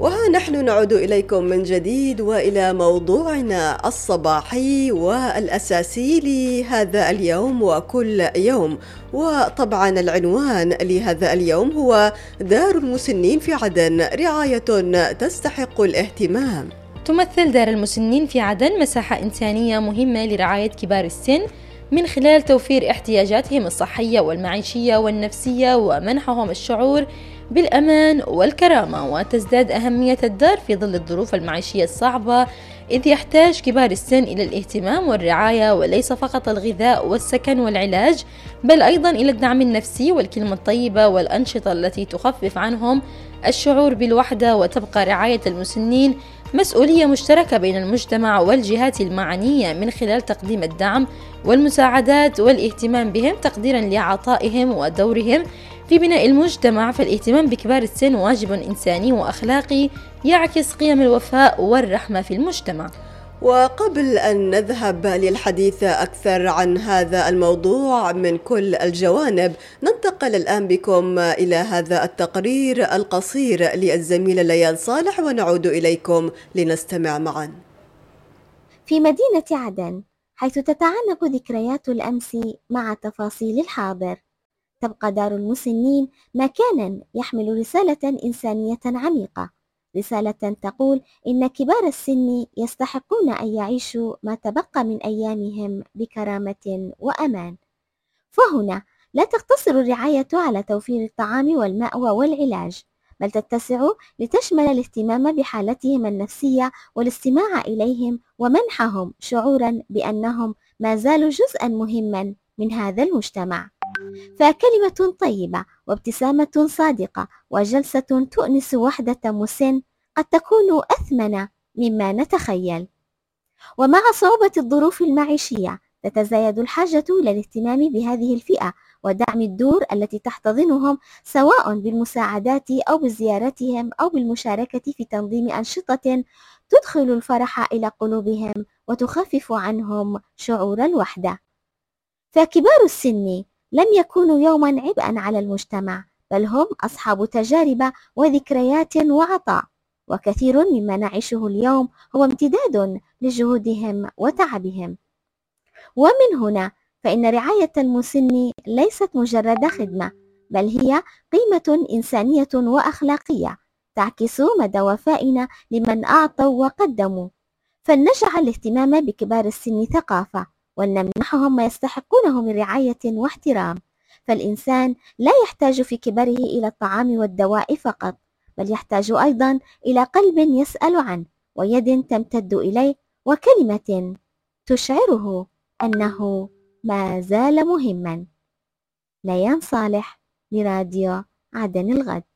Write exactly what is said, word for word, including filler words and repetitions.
وها نحن نعود إليكم من جديد وإلى موضوعنا الصباحي والأساسي لهذا اليوم وكل يوم. وطبعا العنوان لهذا اليوم هو دار المسنين في عدن رعاية تستحق الاهتمام. تمثل دار المسنين في عدن مساحة إنسانية مهمة لرعاية كبار السن من خلال توفير احتياجاتهم الصحية والمعيشية والنفسية ومنحهم الشعور بالأمان والكرامة. وتزداد أهمية الدار في ظل الظروف المعيشية الصعبة، إذ يحتاج كبار السن إلى الاهتمام والرعاية، وليس فقط الغذاء والسكن والعلاج، بل أيضا إلى الدعم النفسي والكلمة الطيبة والأنشطة التي تخفف عنهم الشعور بالوحدة. وتبقى رعاية المسنين مسؤولية مشتركة بين المجتمع والجهات المعنية من خلال تقديم الدعم والمساعدات والاهتمام بهم تقديرا لعطائهم ودورهم في بناء المجتمع. فالاهتمام بكبار السن واجب إنساني وأخلاقي يعكس قيم الوفاء والرحمة في المجتمع. وقبل أن نذهب للحديث أكثر عن هذا الموضوع من كل الجوانب، ننتقل الآن بكم إلى هذا التقرير القصير للزميلة ليال صالح ونعود إليكم لنستمع معا. في مدينة عدن، حيث تتعانق ذكريات الأمس مع تفاصيل الحاضر، تبقى دار المسنين مكانا يحمل رسالة إنسانية عميقة، رسالة تقول إن كبار السن يستحقون أن يعيشوا ما تبقى من أيامهم بكرامة وأمان. فهنا لا تقتصر الرعاية على توفير الطعام والمأوى والعلاج، بل تتسع لتشمل الاهتمام بحالتهم النفسية والاستماع إليهم ومنحهم شعورا بأنهم ما زالوا جزءا مهما من هذا المجتمع. فكلمة طيبة وابتسامة صادقة وجلسة تؤنس وحدة مسن قد تكون أثمن مما نتخيل. ومع صعوبة الظروف المعيشية تتزايد الحاجة إلى الاهتمام بهذه الفئة ودعم الدور التي تحتضنهم، سواء بالمساعدات أو بزيارتهم أو بالمشاركة في تنظيم أنشطة تدخل الفرح إلى قلوبهم وتخفف عنهم شعور الوحدة. فكبار السن لم يكونوا يوما عبئا على المجتمع، بل هم أصحاب تجارب وذكريات وعطاء، وكثير مما نعيشه اليوم هو امتداد لجهودهم وتعبهم. ومن هنا فإن رعاية المسن ليست مجرد خدمة، بل هي قيمة إنسانية وأخلاقية تعكس مدى وفائنا لمن أعطوا وقدموا. فلنجعل الاهتمام بكبار السن ثقافة، ولنمنحهم ما يستحقونه من رعاية واحترام. فالإنسان لا يحتاج في كبره إلى الطعام والدواء فقط، بل يحتاج أيضا إلى قلب يسأل عنه، ويد تمتد إليه، وكلمة تشعره أنه ما زال مهما. ليان صالح، لراديو عدن الغد.